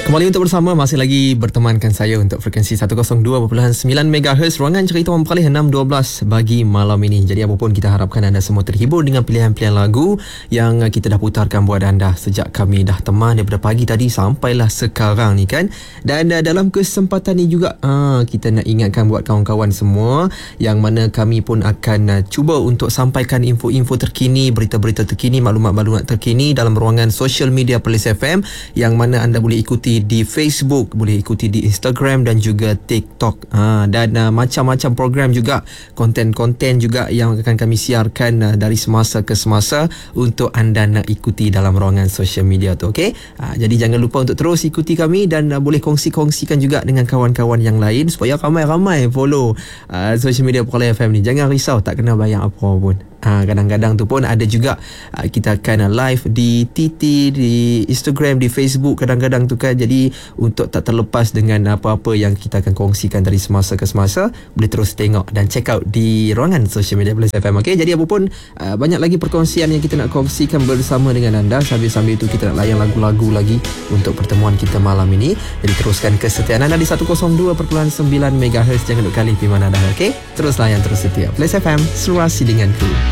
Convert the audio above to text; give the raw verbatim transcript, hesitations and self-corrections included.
Kembali untuk bersama, masih lagi bertemankan saya untuk frekuensi seratus dua perpuluhan sembilan megahertz ruangan cerita Orang Perlis enam dua belas bagi malam ini. Jadi apapun, kita harapkan anda semua terhibur dengan pilihan-pilihan lagu yang kita dah putarkan buat anda sejak kami dah teman daripada pagi tadi sampailah sekarang ni kan. Dan uh, dalam kesempatan ni juga uh, kita nak ingatkan buat kawan-kawan semua yang mana kami pun akan uh, cuba untuk sampaikan info-info terkini, berita-berita terkini, maklumat-maklumat terkini dalam ruangan social media Perlis F M, yang mana anda boleh ikuti di Facebook, boleh ikuti di Instagram dan juga TikTok. Ha, dan uh, macam-macam program juga, konten-konten juga yang akan kami siarkan uh, dari semasa ke semasa untuk anda nak ikuti dalam ruangan social media tu, okey? Ha, jadi jangan lupa untuk terus ikuti kami dan uh, boleh kongsi-kongsikan juga dengan kawan-kawan yang lain supaya ramai-ramai follow uh, social media Perlis F M ni. Jangan risau, tak kena bayar apa pun. Ha, kadang-kadang tu pun ada juga uh, kita akan uh, live di T T, di Instagram, di Facebook kadang-kadang tu kan. Jadi untuk tak terlepas dengan apa-apa yang kita akan kongsikan dari semasa ke semasa, boleh terus tengok dan check out di ruangan social media Perlis F M. Okay? Jadi apa pun, uh, banyak lagi perkongsian yang kita nak kongsikan bersama dengan anda. Sambil-sambil itu kita nak layan lagu-lagu lagi untuk pertemuan kita malam ini. Jadi teruskan kesetiaan anda di seratus dua perpuluhan sembilan megahertz. Jangan duk kali di mana dah. Okay? Terus layan, terus setia Perlis F M, serasi denganku.